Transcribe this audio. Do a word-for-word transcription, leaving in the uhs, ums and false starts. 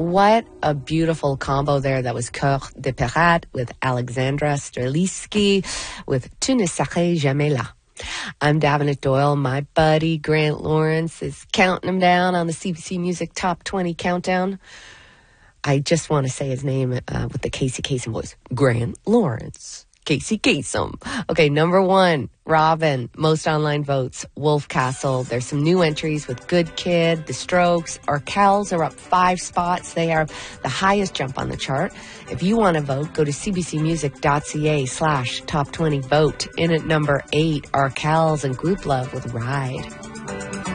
what a beautiful combo there. That was Cœur de Pirate with Alexandra Streliski with Tu ne serais jamais là. I'm Davenant Doyle. My buddy Grant Lawrence is counting them down on the C B C Music Top twenty Countdown. I just want to say his name uh, with the Casey Kasem voice. Grant Lawrence. Casey Kasem. Okay, number one, Robin, most online votes, Wolf Castle. There's some new entries with Good Kid, The Strokes. Arkells are up five spots. They are the highest jump on the chart. If you want to vote, go to cbcmusic.ca slash top 20 vote. In at number eight, Arkells and Group Love with Ride.